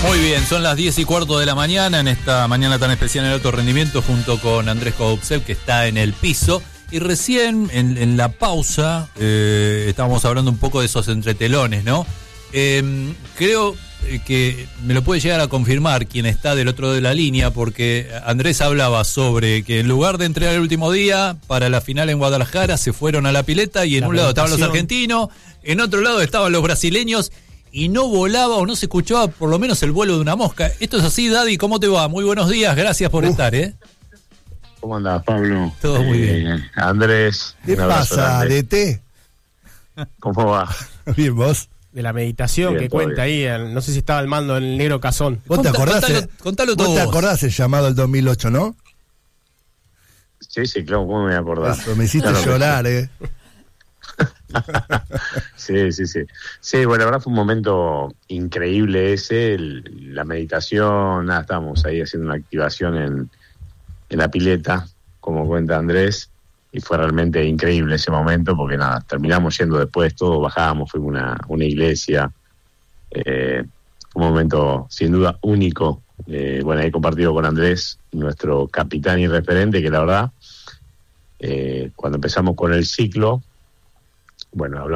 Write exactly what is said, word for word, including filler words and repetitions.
Muy bien, son las diez y cuarto de la mañana en esta mañana tan especial en el alto rendimiento junto con Andrés Koupsev, que está en el piso. Y recién en, en la pausa eh, estábamos hablando un poco de esos entretelones, ¿no? Eh, creo que me lo puede llegar a confirmar quien está del otro lado de la línea, porque Andrés hablaba sobre que en lugar de entrenar el último día para la final en Guadalajara se fueron a la pileta y en la un lado estaban los argentinos, en otro lado estaban los brasileños y no volaba o no se escuchaba por lo menos el vuelo de una mosca. Esto es así, Daddy, ¿cómo te va? Muy buenos días, gracias por uh. estar, ¿eh? ¿Cómo andás, Pablo? Todo muy eh, bien. Andrés. ¿Qué pasa, D T? ¿Cómo va? Bien, ¿vos? De la meditación bien, que cuenta bien. ahí, no sé si estaba al mando el negro Cazón. ¿Vos te acordás? Contalo, contalo todo ¿Vos te vos. acordás el llamado del dos mil ocho, no? Sí, sí, claro, ¿cómo me voy a acordar? Eso, me hiciste claro llorar, ¿eh? sí, sí, sí. Sí, bueno, la verdad fue un momento increíble ese, el, la meditación, nada, estábamos ahí haciendo una activación en, en la pileta, como cuenta Andrés, y fue realmente increíble ese momento, porque nada, terminamos yendo después, todos bajábamos, fuimos a una, una iglesia, eh, un momento sin duda único, eh, bueno, ahí compartido con Andrés, nuestro capitán y referente, que la verdad, eh, cuando empezamos con el ciclo, bueno, hablamos